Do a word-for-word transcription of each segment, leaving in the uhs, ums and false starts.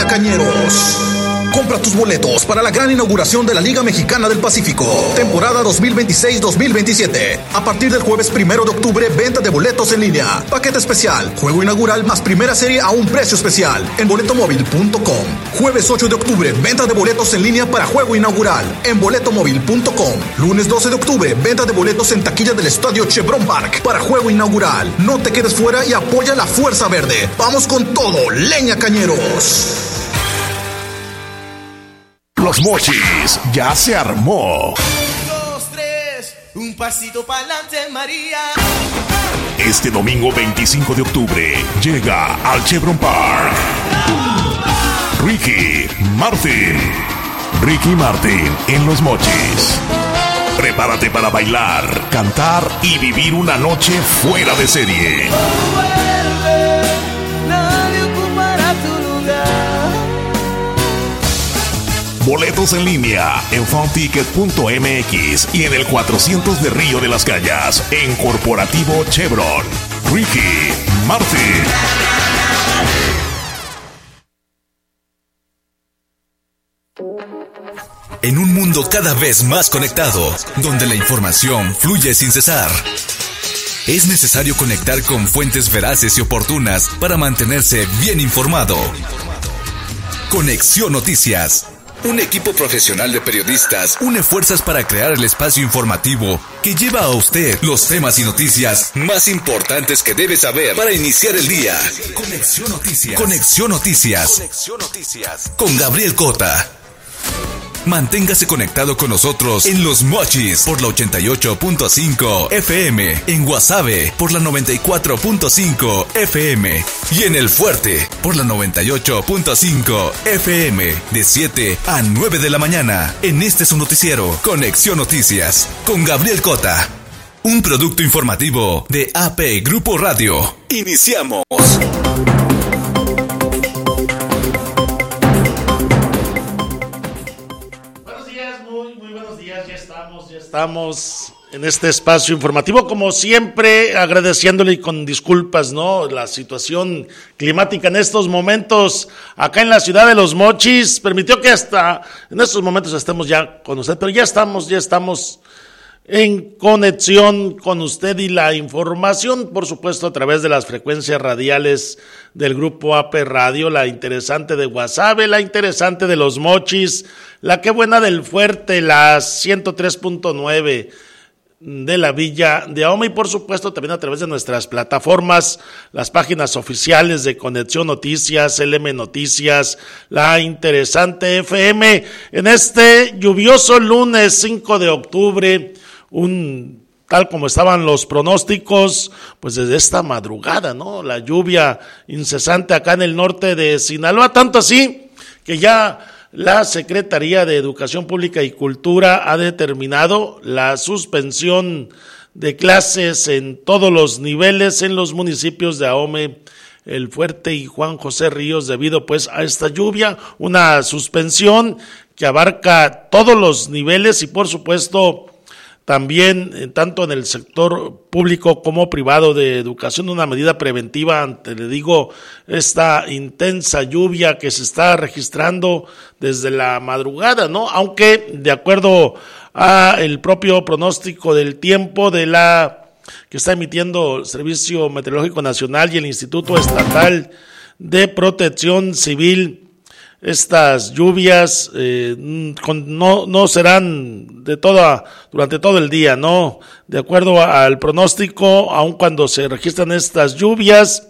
Cañeros. Compra tus boletos para la gran inauguración de la Liga Mexicana del Pacífico, temporada dos mil veintiséis dos mil veintisiete. A partir del jueves primero de octubre, venta de boletos en línea. Paquete especial, juego inaugural más primera serie a un precio especial en boletomóvil punto com. Jueves ocho de octubre, venta de boletos en línea para juego inaugural en boletomóvil punto com. Lunes doce de octubre, venta de boletos en taquilla del estadio Chevron Park para juego inaugural. No te quedes fuera y apoya la Fuerza Verde. Vamos con todo, leña Cañeros. Los Mochis ya se armó. Un, dos, tres, un pasito para adelante, María. Este domingo veinticinco de octubre llega al Chevron Park Ricky Martin. Ricky Martin en Los Mochis. Prepárate para bailar, cantar y vivir una noche fuera de serie. Nadie ocupará tu lugar. Boletos en línea en funticket punto m x y en el cuatrocientos de Río de las Calles en Corporativo Chevron. Ricky Martin. En un mundo cada vez más conectado, donde la información fluye sin cesar, es necesario conectar con fuentes veraces y oportunas para mantenerse bien informado. Conexión Noticias. Un equipo profesional de periodistas une fuerzas para crear el espacio informativo que lleva a usted los temas y noticias más importantes que debe saber para iniciar el día. Conexión Noticias. Conexión Noticias. Conexión Noticias. Con Gabriel Cota. Manténgase conectado con nosotros en Los Mochis por la ochenta y ocho punto cinco F M, en Guasave por la noventa y cuatro punto cinco F M y en El Fuerte por la noventa y ocho punto cinco F M de siete a nueve de la mañana. En este su noticiero, Conexión Noticias, con Gabriel Cota. Un producto informativo de A P Grupo Radio. Iniciamos. Estamos en este espacio informativo, como siempre, agradeciéndole y con disculpas, ¿no? La situación climática en estos momentos acá en la ciudad de Los Mochis permitió que hasta en estos momentos estemos ya con usted, pero ya estamos, ya estamos en conexión con usted y la información, por supuesto, a través de las frecuencias radiales del Grupo A P Radio, la interesante de Guasave, la interesante de Los Mochis, la que buena del Fuerte, la ciento tres punto nueve de la Villa de Ahome y por supuesto también a través de nuestras plataformas, las páginas oficiales de Conexión Noticias, L M Noticias, la interesante F M, en este lluvioso lunes cinco de octubre, un tal como estaban los pronósticos, pues desde esta madrugada, ¿no? La lluvia incesante acá en el norte de Sinaloa, tanto así que ya la Secretaría de Educación Pública y Cultura ha determinado la suspensión de clases en todos los niveles en los municipios de Ahome, El Fuerte y Juan José Ríos debido pues a esta lluvia, una suspensión que abarca todos los niveles y por supuesto también eh, tanto en el sector público como privado de educación, una medida preventiva ante, le digo, esta intensa lluvia que se está registrando desde la madrugada, ¿no? Aunque de acuerdo a el propio pronóstico del tiempo de la que está emitiendo el Servicio Meteorológico Nacional y el Instituto Estatal de Protección Civil, estas lluvias eh, con, no, no serán de toda, durante todo el día, ¿no? De acuerdo a, al pronóstico, aun cuando se registran estas lluvias,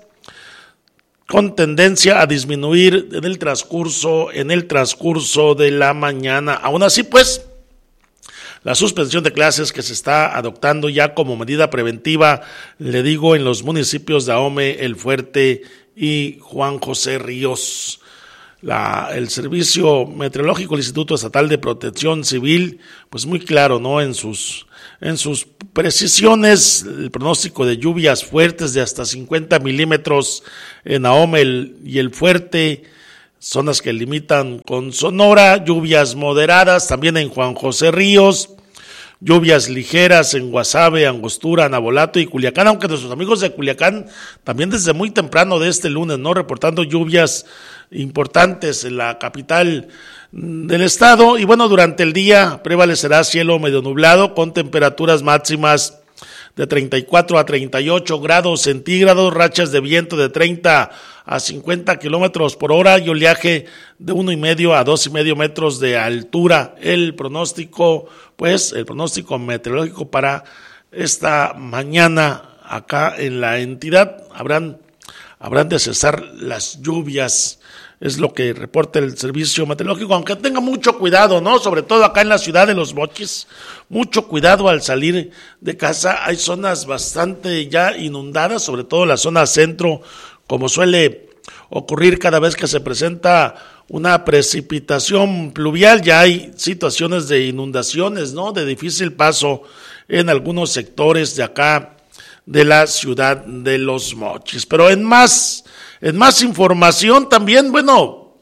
con tendencia a disminuir en el transcurso, en el transcurso de la mañana. Aún así, pues, la suspensión de clases que se está adoptando ya como medida preventiva, le digo, en los municipios de Ahome, El Fuerte y Juan José Ríos. La, el Servicio Meteorológico, el Instituto Estatal de Protección Civil, pues muy claro, ¿no? En sus, en sus precisiones, el pronóstico de lluvias fuertes de hasta cincuenta milímetros en Ahome el, y El Fuerte, zonas que limitan con Sonora, lluvias moderadas también en Juan José Ríos, lluvias ligeras en Guasave, Angostura, Navolato y Culiacán, aunque nuestros amigos de Culiacán también desde muy temprano de este lunes, ¿no? Reportando lluvias importantes en la capital del estado. Y bueno, durante el día prevalecerá cielo medio nublado con temperaturas máximas de treinta y cuatro a treinta y ocho grados centígrados, rachas de viento de treinta a cincuenta kilómetros por hora y oleaje de uno y medio a dos y medio metros de altura. El pronóstico, pues, el pronóstico meteorológico para esta mañana acá en la entidad, habrán, habrán de cesar las lluvias. Es lo que reporta el servicio meteorológico, aunque tenga mucho cuidado, ¿no? Sobre todo acá en la ciudad de Los Mochis, mucho cuidado al salir de casa. Hay zonas bastante ya inundadas, sobre todo la zona centro, como suele ocurrir cada vez que se presenta una precipitación pluvial. Ya hay situaciones de inundaciones, ¿no? De difícil paso en algunos sectores de acá de la ciudad de Los Mochis. Pero en más... En más información también, bueno,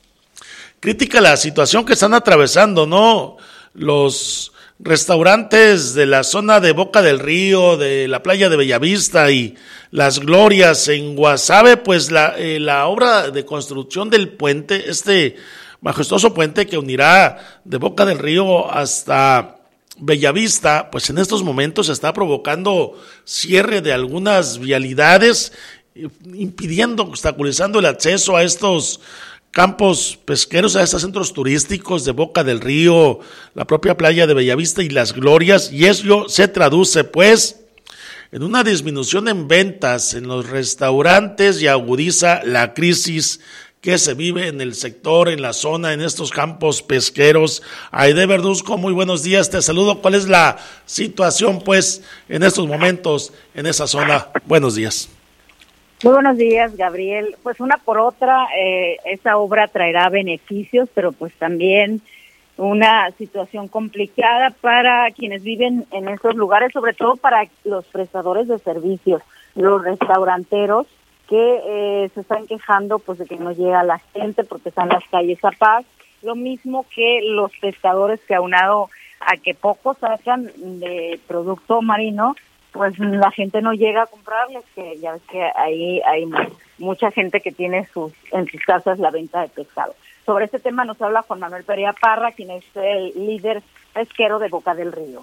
crítica la situación que están atravesando, ¿no? Los restaurantes de la zona de Boca del Río, de la playa de Bellavista y Las Glorias en Guasave, pues la, eh, la obra de construcción del puente, este majestuoso puente que unirá de Boca del Río hasta Bellavista, pues en estos momentos está provocando cierre de algunas vialidades, impidiendo, obstaculizando el acceso a estos campos pesqueros, a estos centros turísticos de Boca del Río, la propia playa de Bellavista y Las Glorias, y eso se traduce pues en una disminución en ventas en los restaurantes y agudiza la crisis que se vive en el sector, en la zona, en estos campos pesqueros. Aide Verduzco, muy buenos días, te saludo. ¿Cuál es la situación pues en estos momentos en esa zona? Buenos días. Muy buenos días, Gabriel. Pues una por otra, eh, esa obra traerá beneficios, pero pues también una situación complicada para quienes viven en esos lugares, sobre todo para los prestadores de servicios, los restauranteros que eh, se están quejando pues de que no llega la gente porque están las calles a paz, lo mismo que los pescadores que aunado a que pocos sacan de producto marino, pues la gente no llega a comprarles, que ya ves que ahí hay mucha gente que tiene sus en sus casas la venta de pescado. Sobre este tema nos habla Juan Manuel Perea Parra, quien es el líder pesquero de Boca del Río.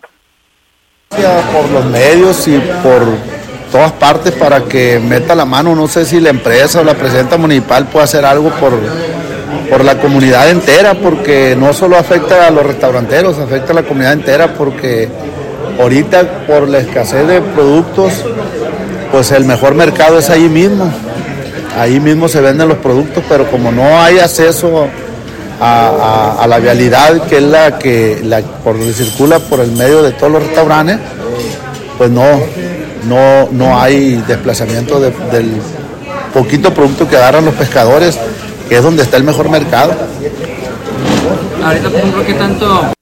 Por los medios y por todas partes para que meta la mano, no sé si la empresa o la presidenta municipal puede hacer algo por, por la comunidad entera, porque no solo afecta a los restauranteros, afecta a la comunidad entera, porque ahorita por la escasez de productos, pues el mejor mercado es ahí mismo, ahí mismo se venden los productos, pero como no hay acceso a, a, a la vialidad, que es la que la, por donde circula por el medio de todos los restaurantes, pues no, no, no hay desplazamiento de, del poquito producto que agarran los pescadores, que es donde está el mejor mercado. Ahorita, por ejemplo, ¿qué tanto?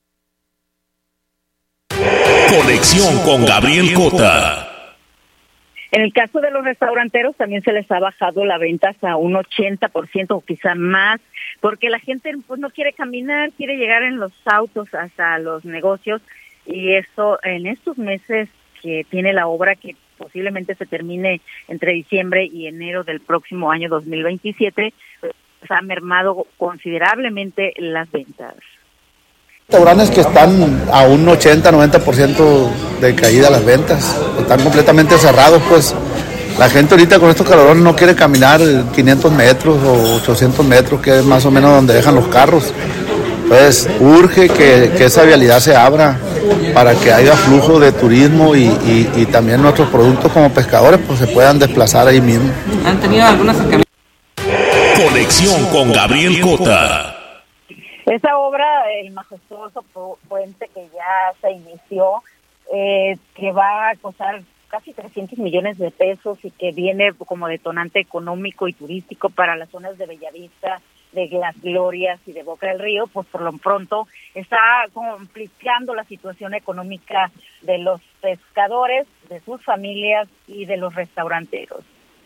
Conexión con Gabriel Cota. En el caso de los restauranteros también se les ha bajado la venta hasta un ochenta por ciento o quizá más, porque la gente pues no quiere caminar, quiere llegar en los autos hasta los negocios, y eso en estos meses que tiene la obra, que posiblemente se termine entre diciembre y enero del próximo año dos mil veintisiete, pues ha mermado considerablemente las ventas. Restaurantes que están a un ochenta, noventa por ciento de caída las ventas, están completamente cerrados, pues la gente ahorita con estos calorones no quiere caminar quinientos metros o ochocientos metros, que es más o menos donde dejan los carros. Pues urge que, que esa vialidad se abra para que haya flujo de turismo y, y, y también nuestros productos como pescadores pues se puedan desplazar ahí mismo. ¿Han tenido algunas acercamientos? Conexión con Gabriel Cota. Esa obra, el majestuoso puente que ya se inició, eh, que va a costar casi trescientos millones de pesos y que viene como detonante económico y turístico para las zonas de Bellavista, de Las Glorias y de Boca del Río, pues por lo pronto está complicando la situación económica de los pescadores, de sus familias y de los restauranteros.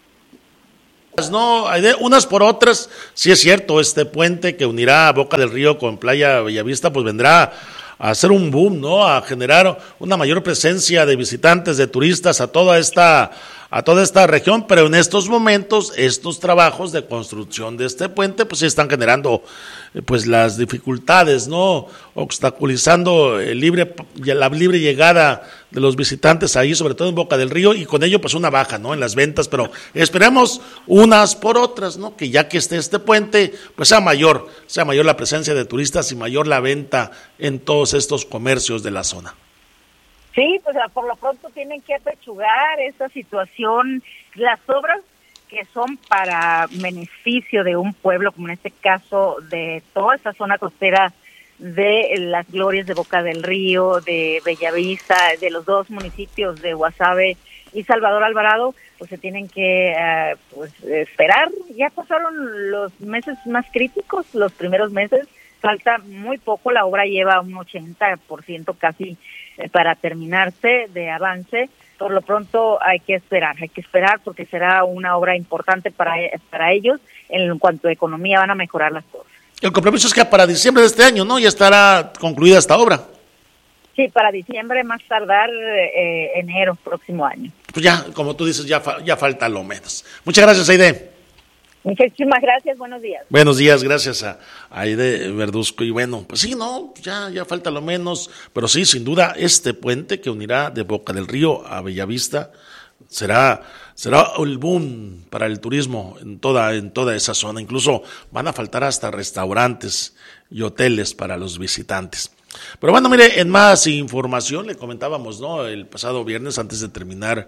No, unas por otras, sí es cierto, este puente que unirá Boca del Río con Playa Bellavista, pues vendrá a hacer un boom, ¿no? A generar una mayor presencia de visitantes, de turistas a toda esta a toda esta región, pero en estos momentos estos trabajos de construcción de este puente pues sí están generando pues las dificultades, ¿no? Obstaculizando el libre la libre llegada de los visitantes ahí, sobre todo en Boca del Río, y con ello pues una baja, ¿no? En las ventas, pero esperemos unas por otras, ¿no? Que ya que esté este puente, pues sea mayor, sea mayor la presencia de turistas y mayor la venta en todos estos comercios de la zona. Sí, pues por lo pronto tienen que apechugar esta situación, las obras que son para beneficio de un pueblo, como en este caso de toda esta zona costera de las Glorias de Boca del Río, de Bellavista, de los dos municipios de Guasave y Salvador Alvarado, pues se tienen que uh, pues esperar. Ya pasaron los meses más críticos, los primeros meses, falta muy poco, la obra lleva un ochenta por ciento casi eh, para terminarse de avance. Por lo pronto hay que esperar, hay que esperar porque será una obra importante para, para ellos. En cuanto a economía van a mejorar las cosas. El compromiso es que para diciembre de este año, ¿no? Ya estará concluida esta obra. Sí, para diciembre, más tardar eh, enero próximo año. Pues ya, como tú dices, ya, fa- ya falta lo menos. Muchas gracias, Aide. Muchísimas gracias, buenos días. Buenos días, gracias a Aide Verduzco. Y bueno, pues sí, no, ya, ya falta lo menos, pero sí, sin duda, este puente que unirá de Boca del Río a Bellavista será, será el boom para el turismo en toda, en toda esa zona. Incluso van a faltar hasta restaurantes y hoteles para los visitantes. Pero bueno, mire, en más información le comentábamos, ¿no? El pasado viernes, antes de terminar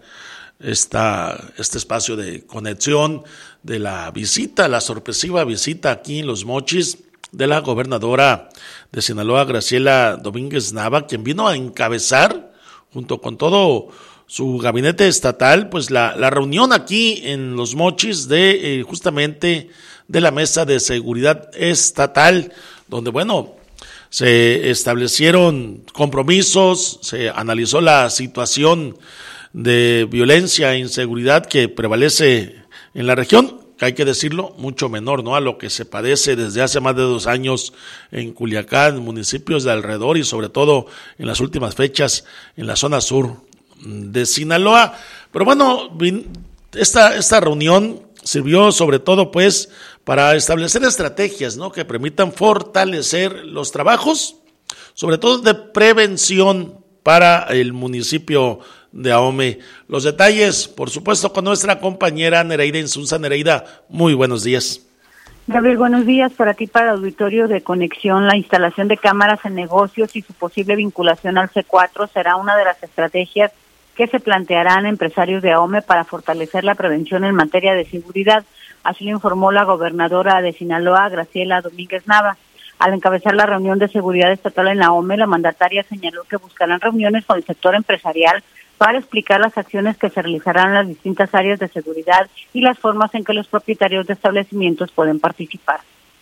esta, este espacio de conexión, de la visita, la sorpresiva visita aquí en Los Mochis de la gobernadora de Sinaloa, Graciela Domínguez Nava, quien vino a encabezar, junto con todo su gabinete estatal, pues la, la reunión aquí en Los Mochis de eh, justamente de la Mesa de Seguridad Estatal, donde, bueno, se establecieron compromisos, se analizó la situación de violencia e inseguridad que prevalece en la región, que hay que decirlo, mucho menor, ¿no? A lo que se padece desde hace más de dos años en Culiacán, municipios de alrededor y sobre todo en las últimas fechas en la zona sur de Sinaloa. Pero bueno, esta, esta reunión sirvió sobre todo pues para establecer estrategias, ¿no? Que permitan fortalecer los trabajos, sobre todo de prevención para el municipio de Ahome. Los detalles, por supuesto, con nuestra compañera Nereida Insunza. Nereida, muy buenos días. Gabriel, buenos días para ti, para el auditorio de Conexión. La instalación de cámaras en negocios y su posible vinculación al C cuatro será una de las estrategias que se plantearán empresarios de Ahome para fortalecer la prevención en materia de seguridad. Así lo informó la gobernadora de Sinaloa, Graciela Domínguez Nava. Al encabezar la reunión de seguridad estatal en Ahome, la mandataria señaló que buscarán reuniones con el sector empresarial para explicar las acciones que se realizarán en las distintas áreas de seguridad y las formas en que los propietarios de establecimientos pueden participar.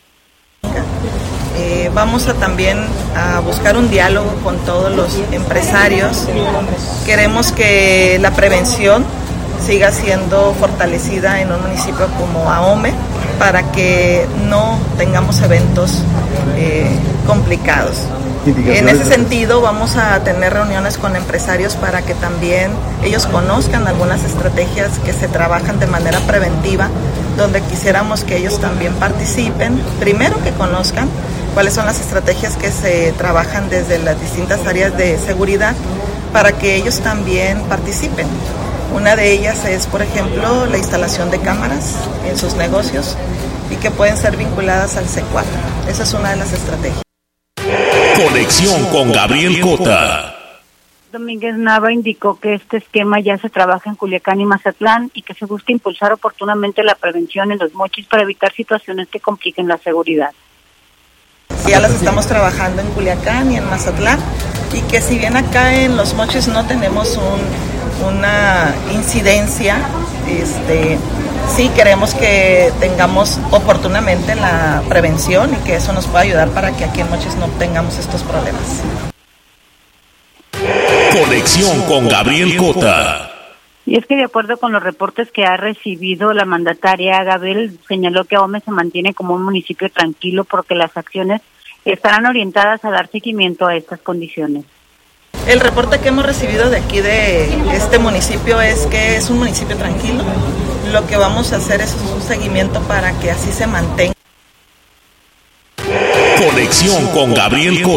Eh, vamos a también a buscar un diálogo con todos los empresarios. Queremos que la prevención siga siendo fortalecida en un municipio como Ahome para que no tengamos eventos eh, complicados. En ese sentido vamos a tener reuniones con empresarios para que también ellos conozcan algunas estrategias que se trabajan de manera preventiva, donde quisiéramos que ellos también participen, primero que conozcan cuáles son las estrategias que se trabajan desde las distintas áreas de seguridad para que ellos también participen. Una de ellas es, por ejemplo, la instalación de cámaras en sus negocios y que pueden ser vinculadas al C cuatro. Esa es una de las estrategias. Conexión con Gabriel Cota. Domínguez Nava indicó que este esquema ya se trabaja en Culiacán y Mazatlán y que se busca impulsar oportunamente la prevención en Los Mochis para evitar situaciones que compliquen la seguridad. Ya las estamos trabajando en Culiacán y en Mazatlán, y que si bien acá en Los Mochis no tenemos un, una incidencia, este, sí queremos que tengamos oportunamente la prevención y que eso nos pueda ayudar para que aquí en Mochis no tengamos estos problemas. Conexión con Gabriel Cota. Y es que de acuerdo con los reportes que ha recibido la mandataria, Gabriel señaló que Ahome se mantiene como un municipio tranquilo porque las acciones estarán orientadas a dar seguimiento a estas condiciones. El reporte que hemos recibido de aquí de este municipio es que es un municipio tranquilo. Lo que vamos a hacer es un seguimiento para que así se mantenga. Conexión con Gabriel